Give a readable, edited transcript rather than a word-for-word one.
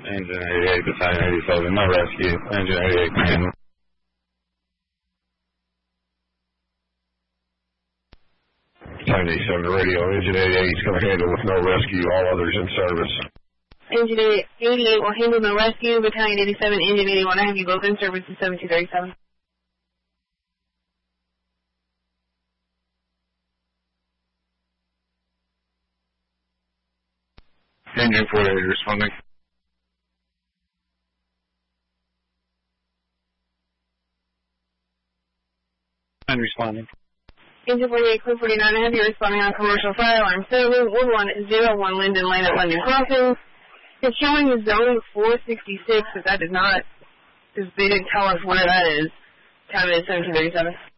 Engine 88, Battalion 87, no rescue. Engine 88, command. 77 radio, Engine 88 is going to handle with no rescue, all others in service. Engine 88 will handle no rescue, Battalion 87, Engine 81, I have you both in service at 7237. Engine 48 responding. And responding. Engine 48, Crew 49, I have you responding on commercial fire alarm 71101 Linden Lane at London Crossing. It's showing the zone 466, but that does not, they didn't tell us where that is. Time is 1737.